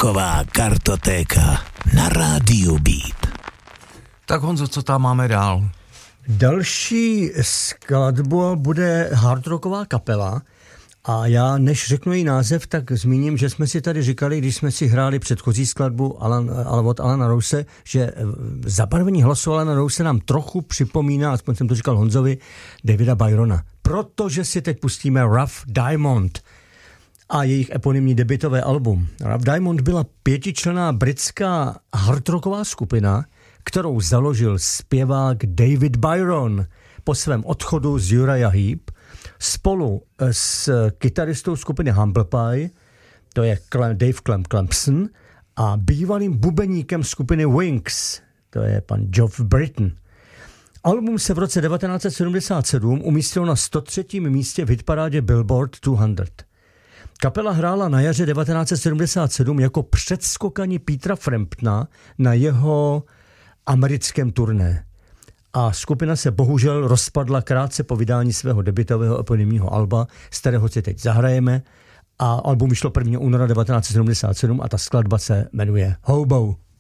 Rocková kartotéka na rádiu Beat. Tak Honzo, co tam máme dál? Další skladba bude hardrocková kapela a já, než řeknu její název, tak zmíním, že jsme si tady říkali, když jsme si hráli předchozí skladbu od Alana Rose, že zabarvení hlasu Alana Rose nám trochu připomíná, aspoň jsem to říkal Honzovi, Davida Byrona. Protože si teď pustíme Rough Diamond a jejich eponymní debutové album. Rough Diamond byla 5členná britská hardrocková skupina, kterou založil zpěvák David Byron po svém odchodu z Uriah Heep spolu s kytaristou skupiny Humble Pie, to je Dave Clampson, a bývalým bubeníkem skupiny Wings, to je pan Geoff Britton. Album se v roce 1977 umístil na 103. místě v hitparádě Billboard 200. Kapela hrála na jaře 1977 jako předskokani Petera Framptona na jeho americkém turné. A skupina se bohužel rozpadla krátce po vydání svého debutového eponymního alba, z kterého si teď zahrajeme. A album vyšlo 1. února 1977 a ta skladba se jmenuje Hobo.